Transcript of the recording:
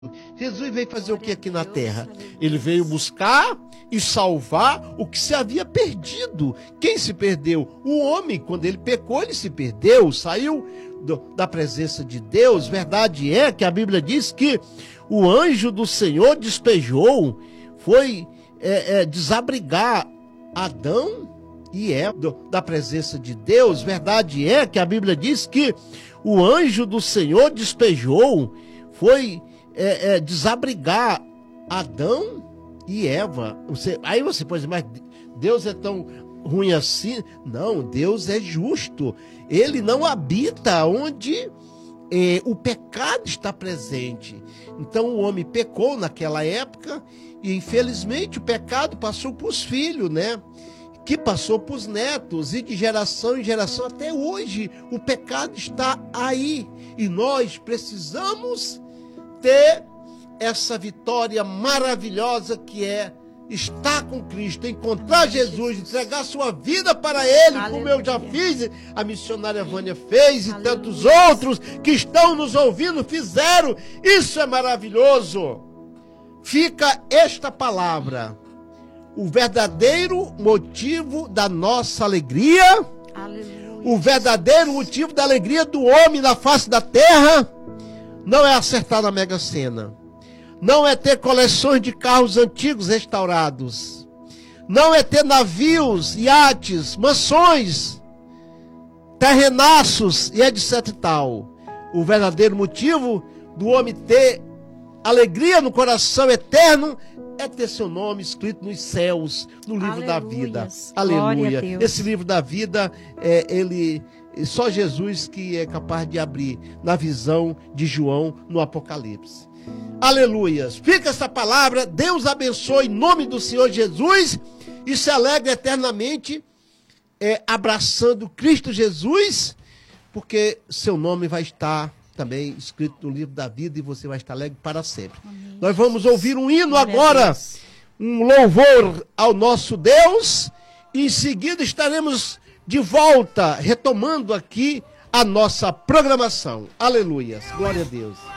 Jesus veio fazer o que aqui na terra? Ele veio buscar e salvar o que se havia perdido. Quem se perdeu? O homem, quando ele pecou, ele se perdeu, saiu da presença de Deus. Verdade é que a Bíblia diz que o anjo do Senhor despejou, foi desabrigar Adão e Eva da presença de Deus. Verdade é que a Bíblia diz que o anjo do Senhor despejou, foi desabrigar Adão e Eva. Aí você pode dizer, mas Deus é tão ruim assim? Não, Deus é justo. Ele não habita onde o pecado está presente. Então o homem pecou naquela época e infelizmente o pecado passou para os filhos, né? Que passou para os netos, e de geração em geração até hoje o pecado está aí, e nós precisamos ter essa vitória maravilhosa que é estar com Cristo, encontrar Jesus, entregar sua vida para Ele, como eu já fiz, a missionária Vânia fez, e tantos outros que estão nos ouvindo fizeram. Isso é maravilhoso. Fica esta palavra: o verdadeiro motivo da nossa alegria, aleluia, o verdadeiro motivo da alegria do homem na face da terra não é acertar na Mega Sena, não é ter coleções de carros antigos restaurados, não é ter navios, iates, mansões, terrenaços e etc e tal. O verdadeiro motivo do homem ter alegria no coração eterno é ter seu nome escrito nos céus, no livro da vida. Aleluia. Esse livro da vida, só Jesus que é capaz de abrir na visão de João no Apocalipse. Aleluias. Fica essa palavra. Deus abençoe em nome do Senhor Jesus e se alegre eternamente abraçando Cristo Jesus, porque seu nome vai estar também escrito no livro da vida e você vai estar alegre para sempre. Amém. Nós vamos ouvir um hino agora, um louvor ao nosso Deus, e em seguida estaremos de volta, retomando aqui a nossa programação. Aleluia. Glória a Deus.